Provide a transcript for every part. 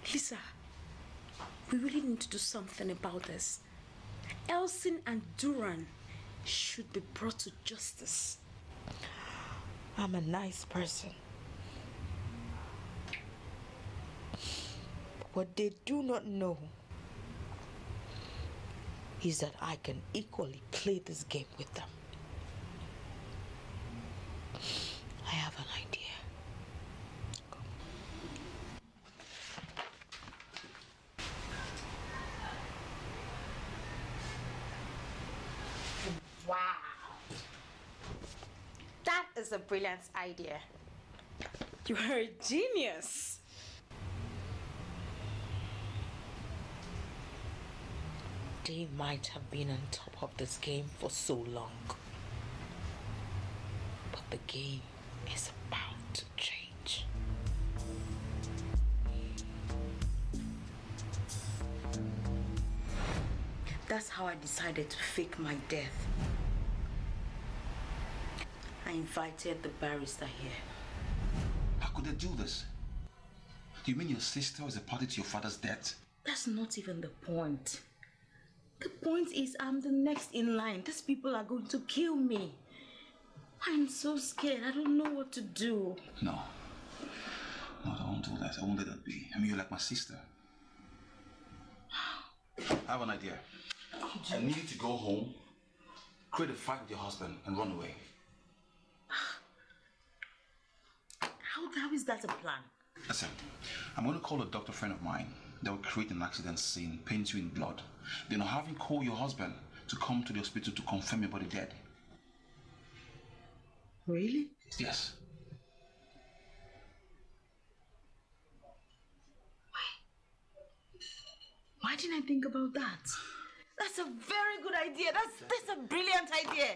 Lisa, we really need to do something about this. Elsin and Duran should be brought to justice. I'm a nice person. What they do not know is that I can equally play this game with them. I have an idea. Wow! That is a brilliant idea. You are a genius. They might have been on top of this game for so long. But the game is about to change. That's how I decided to fake my death. I invited the barrister here. How could they do this? Do you mean your sister is a party to your father's death? That's not even the point. The point is I'm the next in line. These people are going to kill me. I'm so scared. I don't know what to do. No, don't do that. I won't let that be. I mean, you're like my sister. I have an idea. I need you to go home, create a fight with your husband, and run away. How is that a plan? Listen, I'm going to call a doctor friend of mine that will create an accident scene, paint you in blood. Then I'll have him call your husband to come to the hospital to confirm your body dead. Really? Yes. Why didn't I think about that? That's a very good idea. That's a brilliant idea.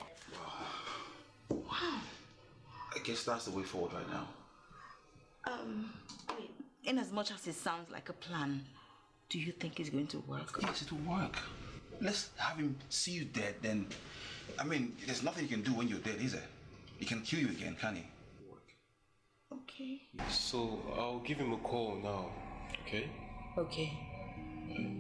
Wow. I guess that's the way forward right now. Wait. In as much as it sounds like a plan, do you think it's going to work? Yes, it will work. Let's have him see you dead, then... I mean, there's nothing you can do when you're dead, is there? He can kill you again, can he? Okay. So, I'll give him a call now, okay? Okay.